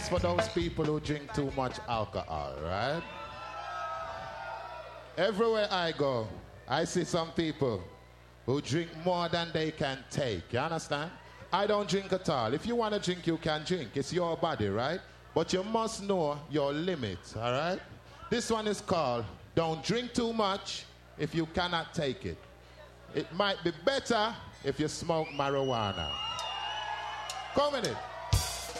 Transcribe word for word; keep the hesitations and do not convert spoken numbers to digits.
just for those people who drink too much alcohol, right? Everywhere I go, I see some people who drink more than they can take. You understand? I don't drink at all. If you want to drink, you can drink. It's your body, right? But you must know your limits, all right? This one is called Don't Drink Too Much If You Cannot Take It. It might be better if you smoke marijuana. Come with it.